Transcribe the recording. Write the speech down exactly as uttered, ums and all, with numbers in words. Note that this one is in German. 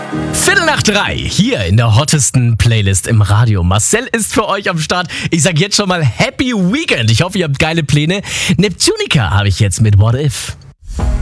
Viertel nach drei, hier in der hottesten Playlist im Radio. Marcel ist für euch am Start. Ich sag jetzt schon mal Happy Weekend. Ich hoffe, ihr habt geile Pläne. Neptunica habe ich jetzt mit What If.